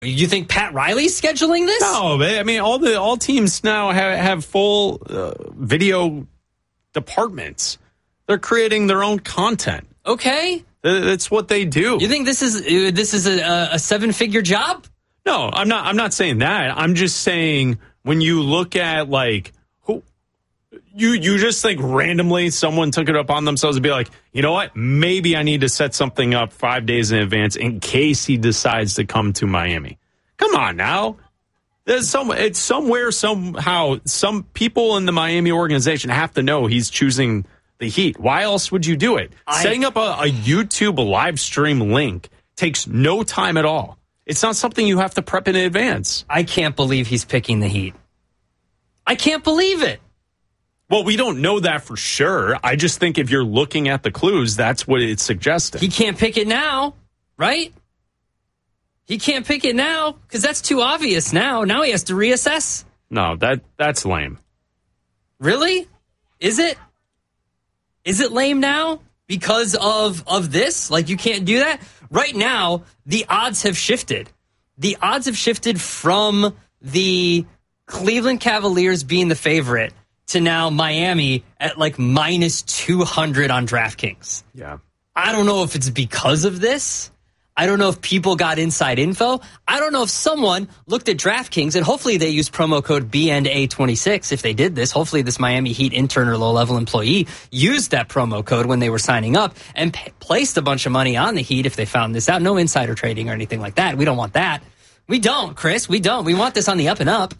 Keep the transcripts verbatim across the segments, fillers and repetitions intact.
You think Pat Riley's scheduling this? No, but, I mean, all the all teams now have, have full uh, video departments. They're creating their own content. Okay. That's what they do. You think this is uh, this is a, a seven-figure job? No, I'm not. I'm not saying that. I'm just saying when you look at like who you you just think randomly someone took it up on themselves to be like, you know what? Maybe I need to set something up five days in advance in case he decides to come to Miami. Come on now. There's some. It's somewhere somehow. Some people in the Miami organization have to know he's choosing the Heat. Why else would you do it? I, Setting up a, a YouTube live stream link takes no time at all. It's not something you have to prep in advance. I can't believe he's picking the Heat. I can't believe it. Well, we don't know that for sure. I just think if you're looking at the clues, that's what it's suggesting. He can't pick it now, right? He can't pick it now because that's too obvious now. Now he has to reassess. No, that that's lame. Really? Is it? Is it lame now because of, of this? Like, you can't do that? Right now, the odds have shifted. The odds have shifted from the Cleveland Cavaliers being the favorite to now Miami at like minus two hundred on DraftKings. Yeah. I don't know if it's because of this. I don't know if people got inside info. I don't know if someone looked at DraftKings, and hopefully they used promo code B N A twenty-six if they did this. Hopefully this Miami Heat intern or low-level employee used that promo code when they were signing up and p- placed a bunch of money on the Heat if they found this out. No insider trading or anything like that. We don't want that. We don't, Chris. We don't. We want this on the up and up.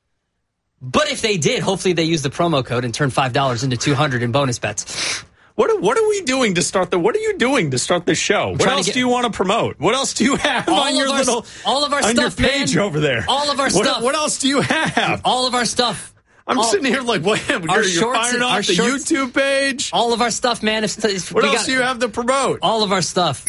But if they did, hopefully they used the promo code and turned five dollars into two hundred in bonus bets. What are, what are we doing to start the? What are you doing to start the show? What else get, do you want to promote? What else do you have on your our, little all of our on stuff, your page man. over there? All of our what, stuff. What else do you have? All of our stuff. I'm all, sitting here like, what? You're, you're shorts, firing off the shorts, YouTube page. All of our stuff, man. If, if what else got, do you have to promote? All of our stuff.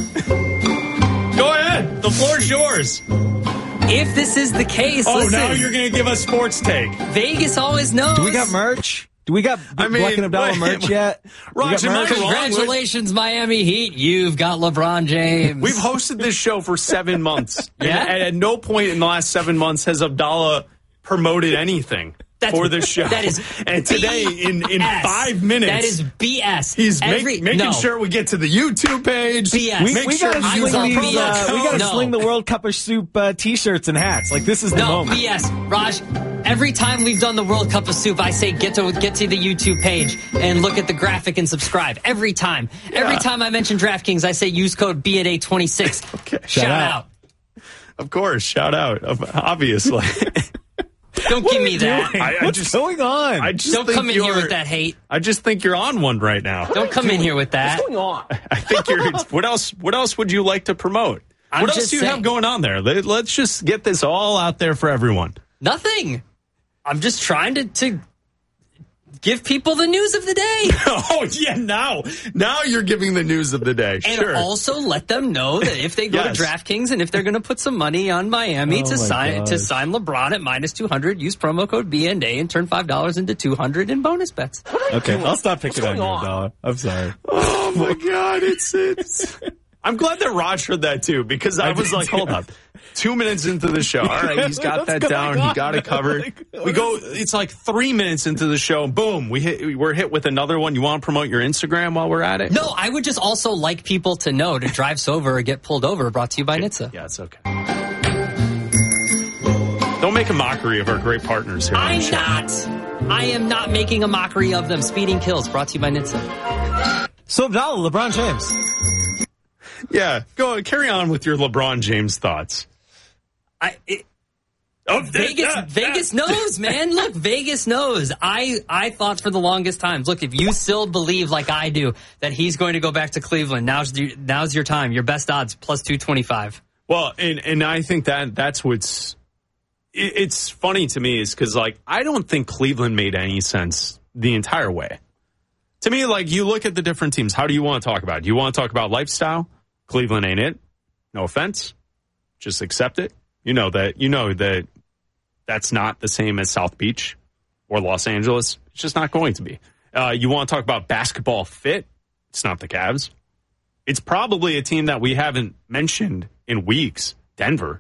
Go ahead. The floor's yours. If this is the case, oh, listen, now you're going to give us sports take. Vegas always knows. Do we got merch? Do we got I mean, Black and Abdallah merch yet? Roger, merch? Congratulations, Miami Heat. You've got LeBron James. We've hosted this show for seven months. Yeah? And at no point in the last seven months has Abdallah promoted anything. That's, for this show. That is and today, B S. in, in five minutes. That is B S. He's Every, make, making no. sure we get to the YouTube page. B S. We, Make we sure gotta you sling, use these, uh, we gotta no. sling the World Cup of Soup uh, t-shirts and hats. Like, this is the no, moment. B S. Raj, every time we've done the World Cup of Soup, I say get to get to the YouTube page and look at the graphic and subscribe. Every time. Yeah. Every time I mention DraftKings, I say use code B N A twenty-six. Okay. Shout, Shout out. out. Of course, shout out. Obviously. Don't what give me that. I, I What's just, going on? I just Don't come in here with that hate. I just think you're on one right now. Don't come in here with that. What's going on? I think you're. What else? What else would you like to promote? I'm what else do you saying. have going on there? Let, let's just get this all out there for everyone. Nothing. I'm just trying to, to give people the news of the day. Oh, yeah, now. Now you're giving the news of the day. And sure. also let them know that if they go yes. to DraftKings and if they're going to put some money on Miami oh to sign gosh. to sign LeBron at minus two hundred, use promo code B N A and turn five dollars into two hundred in bonus bets. Okay, I'll stop picking on you, Abdallah. I'm sorry. Oh, my God. It's it's. I'm glad that Raj heard that, too, because I, I was like, hold up. Two minutes into the show. All right, he's got that down. On? He got it covered. We go, it's like three minutes into the show. Boom. We hit, we're hit with another one. You want to promote your Instagram while we're at it? No, I would just also like people to know to drive sober or get pulled over. Brought to you by N H T S A. Yeah, it's okay. Don't make a mockery of our great partners here. I'm not. I am not making a mockery of them. Speeding kills. Brought to you by N H T S A. So, Abdallah, LeBron James. Yeah, go carry on with your LeBron James thoughts. I it, oh, Vegas that, that, Vegas that. knows, man. Look, Vegas knows. I I thought for the longest time. Look, if you still believe like I do that he's going to go back to Cleveland, now's the, now's your time. Your best odds plus two twenty-five. Well, and and I think that that's what's it, it's funny to me is because like I don't think Cleveland made any sense the entire way. To me, like you look at the different teams. How do you want to talk about it? Do you want to talk about lifestyle? Cleveland ain't it. No offense. Just accept it. You know that you know that that's not the same as South Beach or Los Angeles. It's just not going to be. Uh, you want to talk about basketball fit? It's not the Cavs. It's probably a team that we haven't mentioned in weeks. Denver.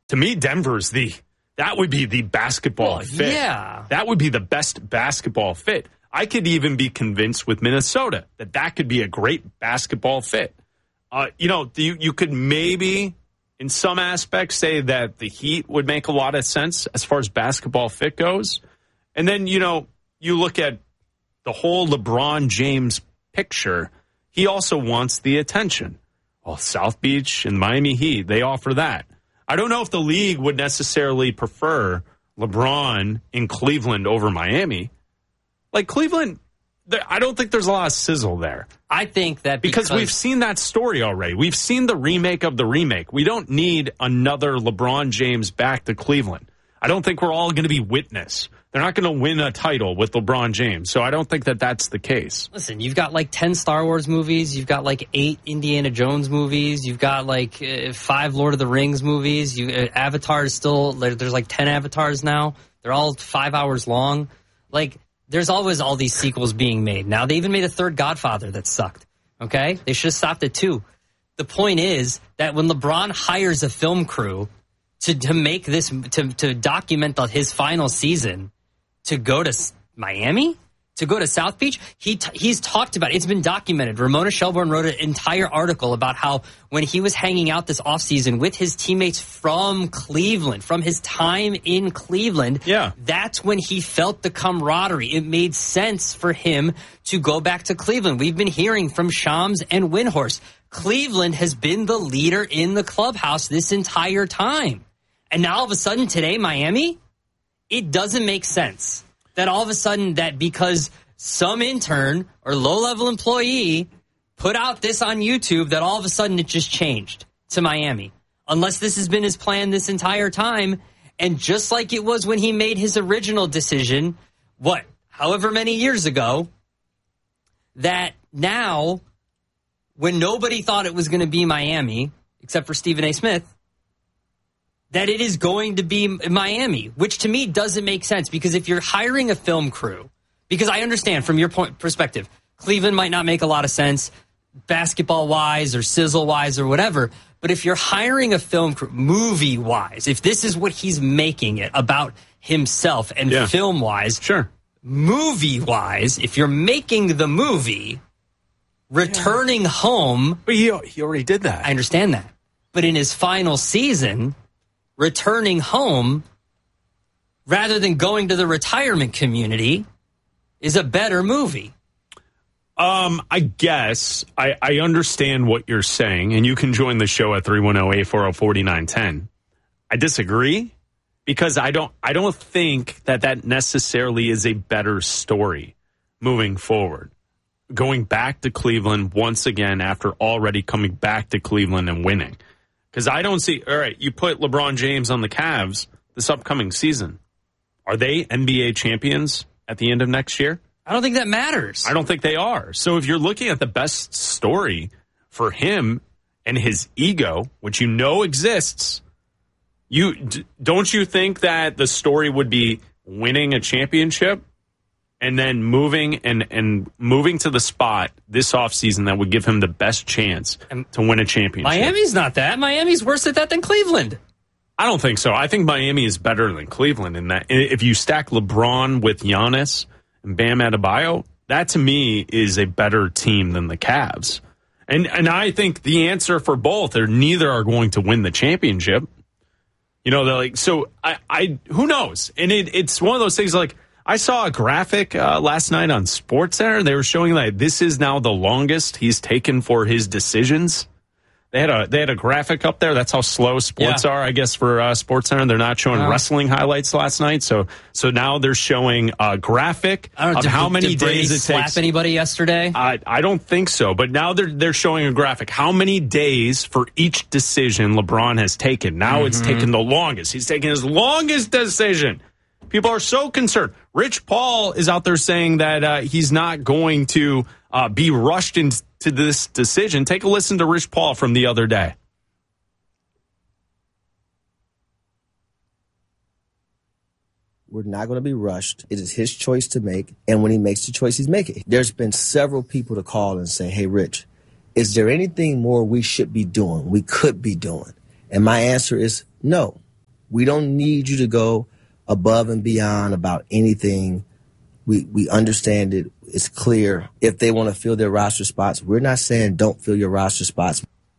To me, Denver's the, that would be the basketball well, fit. Yeah. That would be the best basketball fit. I could even be convinced with Minnesota that that could be a great basketball fit. Uh, you know, you, you could maybe, in some aspects, say that the Heat would make a lot of sense as far as basketball fit goes. And then, you know, you look at the whole LeBron James picture, he also wants the attention. Well, South Beach and Miami Heat, they offer that. I don't know if the league would necessarily prefer LeBron in Cleveland over Miami. Like Cleveland, I don't think there's a lot of sizzle there. I think that because, because we've seen that story already. We've seen the remake of the remake. We don't need another LeBron James back to Cleveland. I don't think we're all going to be witness. They're not going to win a title with LeBron James, so I don't think that that's the case. Listen, you've got like ten Star Wars movies. You've got like eight Indiana Jones movies. You've got like uh, five Lord of the Rings movies. You, uh, Avatar is still, there, there's like ten Avatars now. They're all five hours long. Like, there's always all these sequels being made. Now, they even made a third Godfather that sucked. Okay? They should have stopped at two. The point is that when LeBron hires a film crew to, to make this, to, to document the, his final season, to go to Miami, to go to South Beach, he t- he's talked about it. It's been documented. Ramona Shelburne wrote an entire article about how when he was hanging out this offseason with his teammates from Cleveland, from his time in Cleveland, yeah. that's when he felt the camaraderie. It made sense for him to go back to Cleveland. We've been hearing from Shams and Windhorst. Cleveland has been the leader in the clubhouse this entire time. And now all of a sudden today, Miami? It doesn't make sense that all of a sudden that because some intern or low-level employee put out this on YouTube that all of a sudden it just changed to Miami. Unless this has been his plan this entire time. And just like it was when he made his original decision, what, however many years ago, that now when nobody thought it was going to be Miami, except for Stephen A. Smith, that it is going to be Miami, which to me doesn't make sense because if you're hiring a film crew, because I understand from your point perspective, Cleveland might not make a lot of sense basketball-wise or sizzle-wise or whatever, but if you're hiring a film crew, movie-wise, if this is what he's making it about himself and yeah. film-wise, sure, movie-wise, if you're making the movie, returning yeah. home... But he, he already did that. I understand that. But in his final season... returning home rather than going to the retirement community is a better movie. Um, I guess I, I understand what you're saying, and you can join the show at three one zero, eight four zero, four nine one zero. I disagree because I don't I don't think that that necessarily is a better story moving forward. Going back to Cleveland once again after already coming back to Cleveland and winning. Because I don't see, all right, you put LeBron James on the Cavs this upcoming season. Are they N B A champions at the end of next year? I don't think that matters. I don't think they are. So if you're looking at the best story for him and his ego, which you know exists, you don't you think that the story would be winning a championship and then moving and, and moving to the spot this offseason that would give him the best chance to win a championship? Miami's not that. Miami's worse at that than Cleveland. I don't think so. I think Miami is better than Cleveland in that. If you stack LeBron with Giannis and Bam Adebayo, that to me is a better team than the Cavs. And and I think the answer for both are neither are going to win the championship. You know, they're like, so I, I who knows? And it, it's one of those things like, I saw a graphic uh, last night on SportsCenter. They were showing that this is now the longest he's taken for his decisions. They had a they had a graphic up there. That's how slow sports yeah. are, I guess, for uh, SportsCenter. They're not showing uh, wrestling highlights last night, so so now they're showing a graphic I don't know, of did, how many did days Brady it slap takes. Anybody yesterday? I I don't think so, but now they're they're showing a graphic how many days for each decision LeBron has taken. Now mm-hmm. it's taken the longest. He's taken his longest decision. People are so concerned. Rich Paul is out there saying that uh, he's not going to uh, be rushed into this decision. Take a listen to Rich Paul from the other day. We're not going to be rushed. It is his choice to make, and when he makes the choice, he's making it. There's been several people to call and say, hey, Rich, is there anything more we should be doing, we could be doing? And my answer is no. We don't need you to go above and beyond about anything. We we understand it. It's clear. If they want to fill their roster spots, we're not saying don't fill your roster spots.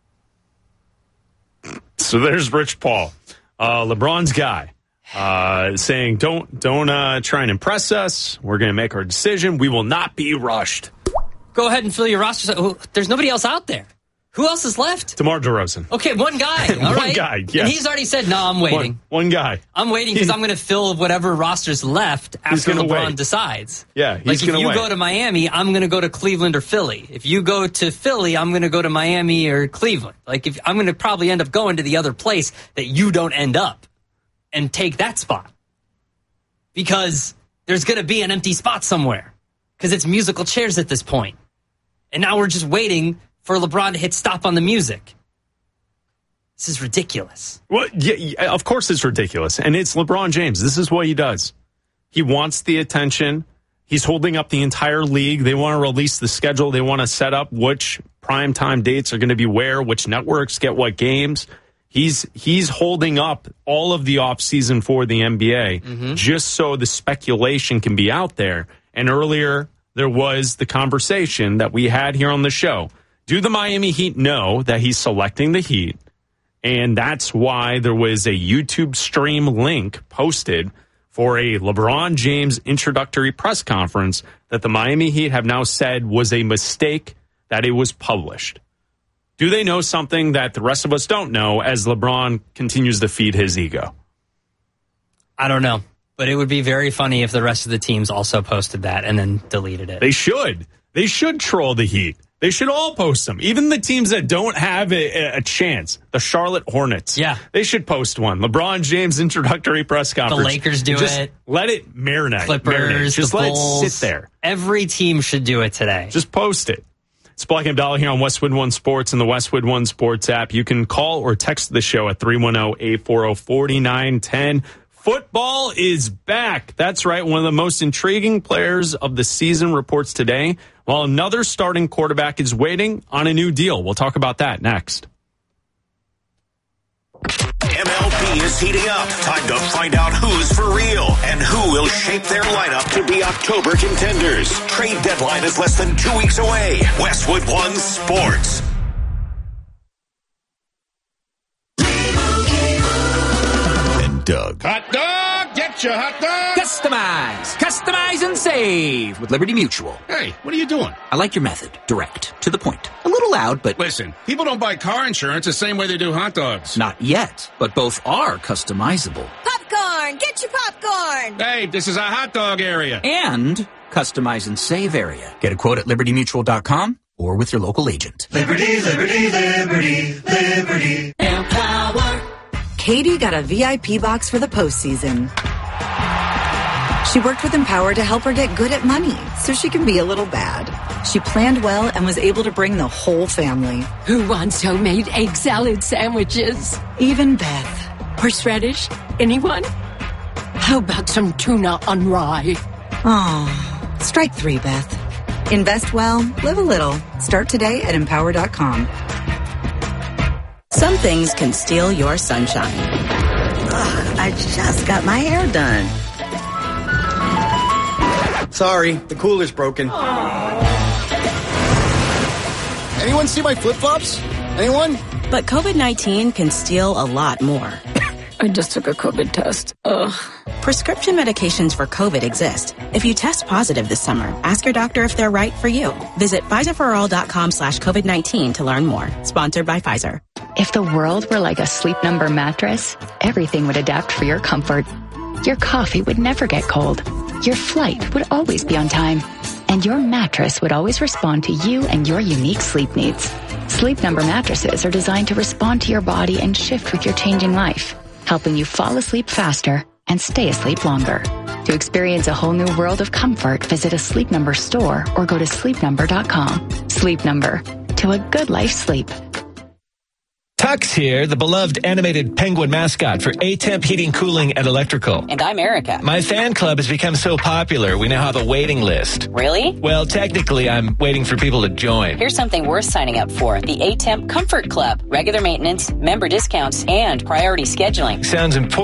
So there's Rich Paul, uh, LeBron's guy, uh, saying don't don't uh, try and impress us. We're going to make our decision. We will not be rushed. Go ahead and fill your roster. There's nobody else out there. Who else is left? DeMar DeRozan. Okay, one guy. All one right. guy, yeah. And he's already said, no, I'm waiting. One, one guy. I'm waiting because I'm going to fill whatever roster's left after LeBron wait. decides. Yeah, he's like if going to you wait. go to Miami, I'm going to go to Cleveland or Philly. If you go to Philly, I'm going to go to Miami or Cleveland. Like if I'm going to probably end up going to the other place that you don't end up and take that spot. Because there's going to be an empty spot somewhere. Because it's musical chairs at this point. And now we're just waiting for LeBron to hit stop on the music. This is ridiculous. Well, yeah, yeah, of course it's ridiculous. And it's LeBron James. This is what he does. He wants the attention. He's holding up the entire league. They want to release the schedule. They want to set up which primetime dates are going to be where, which networks get what games. He's he's holding up all of the offseason for the N B A mm-hmm. just so the speculation can be out there. And earlier, there was the conversation that we had here on the show. Do the Miami Heat know that he's selecting the Heat? And that's why there was a YouTube stream link posted for a LeBron James introductory press conference that the Miami Heat have now said was a mistake that it was published. Do they know something that the rest of us don't know as LeBron continues to feed his ego? I don't know, but it would be very funny if the rest of the teams also posted that and then deleted it. They should. They should troll the Heat. They should all post them. Even the teams that don't have a, a chance. The Charlotte Hornets. Yeah. They should post one. LeBron James introductory press conference. The Lakers do Just it. Let it marinate. Clippers, marinate. Just the let Bulls. it sit there. Every team should do it today. Just post it. It's Black and Abdallah here on Westwood One Sports and the Westwood One Sports app. You can call or text the show at three one zero, eight four zero, four nine one zero. Football is back. That's right. One of the most intriguing players of the season reports today, while another starting quarterback is waiting on a new deal. We'll talk about that next. M L B is heating up. Time to find out who's for real and who will shape their lineup to be October contenders. Trade deadline is less than two weeks away. Westwood One Sports. Doug. Hot dog! Get your hot dog! Customize! Customize and save with Liberty Mutual. Hey, what are you doing? I like your method. Direct. To the point. A little loud, but... Listen, people don't buy car insurance the same way they do hot dogs. Not yet, but both are customizable. Popcorn! Get your popcorn! Hey, this is a hot dog area. And customize and save area. Get a quote at liberty mutual dot com or with your local agent. Liberty, liberty, liberty, liberty. Empower. Katie got a V I P box for the postseason. She worked with Empower to help her get good at money so she can be a little bad. She planned well and was able to bring the whole family. Who wants homemade egg salad sandwiches? Even Beth. Horseradish? Anyone? How about some tuna on rye? Oh, strike three, Beth. Invest well, live a little. Start today at empower dot com. Some things can steal your sunshine. Ugh, I just got my hair done. Sorry, the cooler's broken. Aww. Anyone see my flip-flops? Anyone? But COVID nineteen can steal a lot more. I just took a COVID test. Ugh. Prescription medications for COVID exist. If you test positive this summer, ask your doctor if they're right for you. Visit Pfizer for all dot com slash COVID nineteen to learn more. Sponsored by Pfizer. If the world were like a Sleep Number mattress, everything would adapt for your comfort. Your coffee would never get cold. Your flight would always be on time. And your mattress would always respond to you and your unique sleep needs. Sleep Number mattresses are designed to respond to your body and shift with your changing life, helping you fall asleep faster and stay asleep longer. To experience a whole new world of comfort, visit a Sleep Number store or go to sleep number dot com. Sleep Number. To a good life sleep. Tux here, the beloved animated penguin mascot for A-Temp Heating, Cooling, and Electrical. And I'm Erica. My fan club has become so popular, we now have a waiting list. Really? Well, technically, I'm waiting for people to join. Here's something worth signing up for. The A-Temp Comfort Club. Regular maintenance, member discounts, and priority scheduling. Sounds important.